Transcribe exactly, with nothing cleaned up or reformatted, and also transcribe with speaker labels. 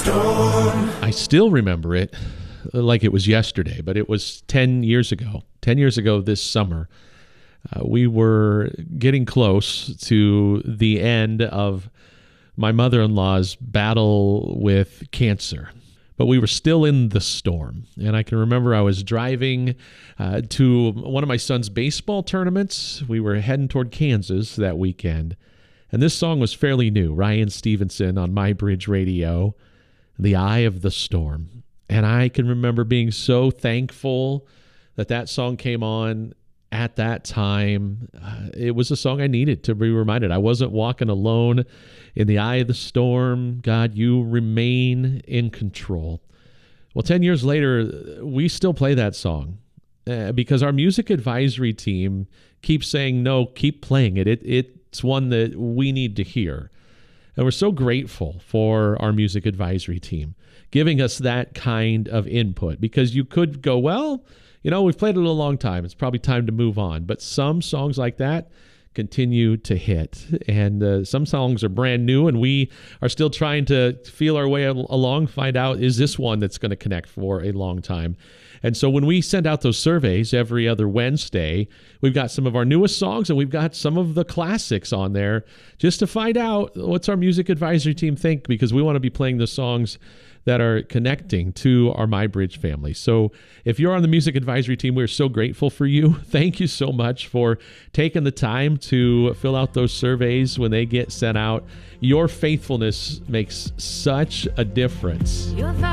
Speaker 1: I still remember it like it was yesterday, but it was ten years ago. ten years ago this summer, uh, we were getting close to the end of my mother-in-law's battle with cancer. But we were still in the storm. And I can remember I was driving uh, to one of my son's baseball tournaments. We were heading toward Kansas that weekend. And this song was fairly new. Ryan Stevenson on My Bridge Radio, The Eye of the Storm. And I can remember being so thankful that that song came on at that time. Uh, it was a song I needed to be reminded. I wasn't walking alone in the eye of the storm. God, you remain in control. Well, ten years later, we still play that song uh, because our music advisory team keeps saying, no, keep playing it. it. It's one that we need to hear. And we're so grateful for our music advisory team giving us that kind of input, because you could go, well, you know, we've played it a long time. It's probably time to move on. But some songs like that continue to hit. And uh, some songs are brand new, and we are still trying to feel our way al- along, find out, is this one that's going to connect for a long time? And so when we send out those surveys every other Wednesday, we've got some of our newest songs and we've got some of the classics on there just to find out what's our music advisory team think, because we want to be playing the songs that are connecting to our MyBridge family. So if you're on the music advisory team, we're so grateful for you. Thank you so much for taking the time to fill out those surveys when they get sent out. Your faithfulness makes such a difference.